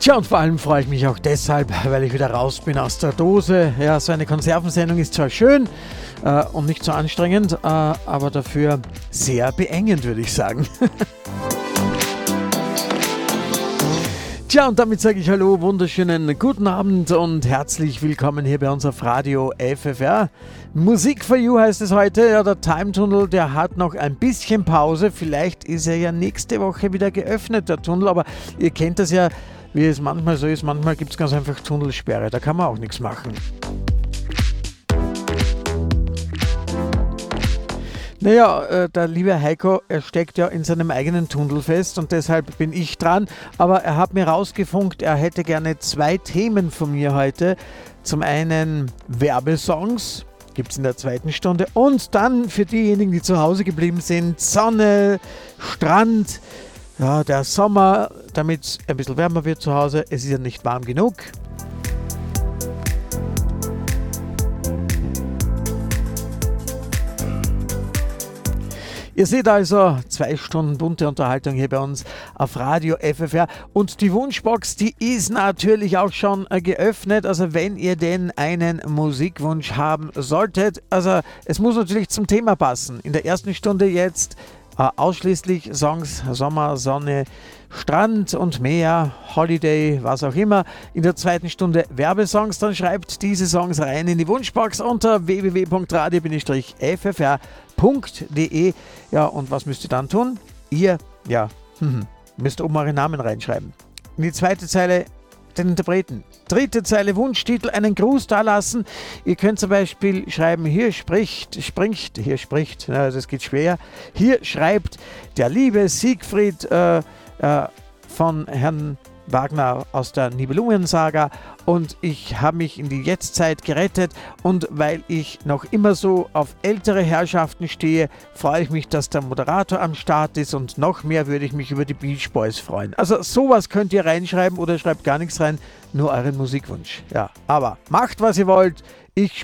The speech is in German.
Tja, und vor allem freue ich mich auch deshalb, weil ich wieder raus bin aus der Dose. Ja, so eine Konservensendung ist zwar schön und nicht so anstrengend, aber dafür sehr beengend, würde ich sagen. Tja, und damit sage ich hallo, wunderschönen guten Abend und herzlich willkommen hier bei uns auf Radio FFR. Musik for You heißt es heute. Ja, der Time-Tunnel, der hat noch ein bisschen Pause. Vielleicht ist er ja nächste Woche wieder geöffnet, der Tunnel, aber ihr kennt das ja, wie es manchmal so ist. Manchmal gibt es ganz einfach Tunnelsperre, da kann man auch nichts machen. Naja, der liebe Heiko, er steckt ja in seinem eigenen Tunnel fest und deshalb bin ich dran. Aber er hat mir rausgefunkt, er hätte gerne 2 Themen von mir heute. Zum einen Werbesongs, gibt es in der zweiten Stunde. Und dann für diejenigen, die zu Hause geblieben sind, Sonne, Strand, ja, der Sommer, damit es ein bisschen wärmer wird zu Hause. Es ist ja nicht warm genug. Ihr seht also 2 Stunden bunte Unterhaltung hier bei uns auf Radio FFR und die Wunschbox, die ist natürlich auch schon geöffnet, also wenn ihr denn einen Musikwunsch haben solltet, also es muss natürlich zum Thema passen. In der ersten Stunde jetzt ausschließlich Songs, Sommer, Sonne, Strand und Meer, Holiday, was auch immer. In der zweiten Stunde Werbesongs, dann schreibt diese Songs rein in die Wunschbox unter www.radio-ffr.de. Ja, und was müsst ihr dann tun? Ihr, müsst oben eure Namen reinschreiben. In die zweite Zeile den Interpreten. Dritte Zeile Wunschtitel, einen Gruß dalassen. Ihr könnt zum Beispiel schreiben, hier spricht, das geht schwer. Hier schreibt der liebe Siegfried von Herrn Wagner aus der Nibelungen-Saga und ich habe mich in die Jetztzeit gerettet und weil ich noch immer so auf ältere Herrschaften stehe, freue ich mich, dass der Moderator am Start ist und noch mehr würde ich mich über die Beach Boys freuen. Also sowas könnt ihr reinschreiben oder schreibt gar nichts rein, nur euren Musikwunsch. Ja, aber macht, was ihr wollt. Ich